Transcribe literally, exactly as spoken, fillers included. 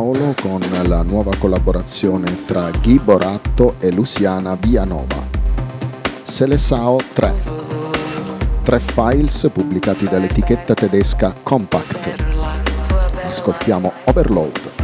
Paolo con la nuova collaborazione tra Guy Boratto e Luciana Vianova. Seleção tre. Tre files pubblicati dall'etichetta tedesca Compact. Ascoltiamo Overload.